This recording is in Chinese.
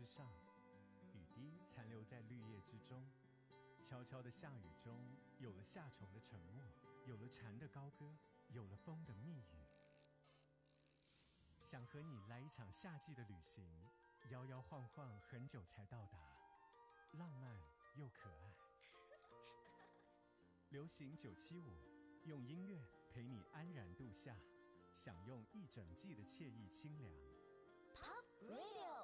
上，雨滴残留在绿叶之中。悄悄的下雨中，有了夏虫的沉默，有了蝉的高歌，有了风的密语。想和你来一场夏季的旅行，摇摇晃晃很久才到达，浪漫又可爱。流行975，用音乐陪你安然度夏，享用一整季的惬意清凉。 Pop Radio。